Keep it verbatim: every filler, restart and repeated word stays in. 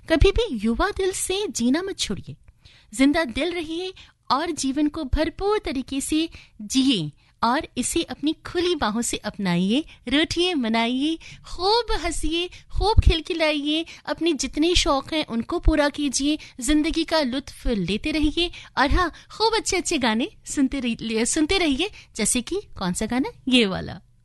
कभी भी युवा दिल से जीना मत छोड़िए, जिंदा दिल रहिए और जीवन को भरपूर तरीके से जिए और इसे अपनी खुली बाहों से अपनाइए, रोटिए, मनाइए, खूब हंसिए, खूब खिलखिलाइए, अपने जितने शौक हैं उनको पूरा कीजिए, जिंदगी का लुत्फ लेते रहिए और हाँ, खूब अच्छे अच्छे गाने सुनते रहिए सुनते रहिए जैसे कि कौन सा गाना, ये वाला।